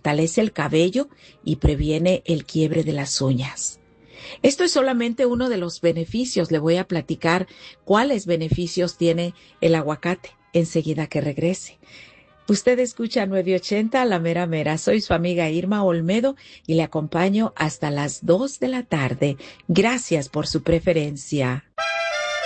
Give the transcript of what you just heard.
fortalece el cabello y previene el quiebre de las uñas. Esto es solamente uno de los beneficios. Le voy a platicar cuáles beneficios tiene el aguacate enseguida que regrese. Usted escucha 980 La Mera Mera. Soy su amiga Irma Olmedo y le acompaño hasta las 2 de la tarde. Gracias por su preferencia.